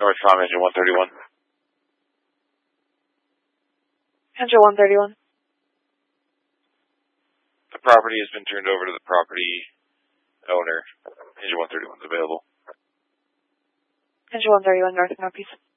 Northcom, engine 131. Engine 131. The property has been turned over to the property owner. Engine 131 is available. Engine 131, North Northeast.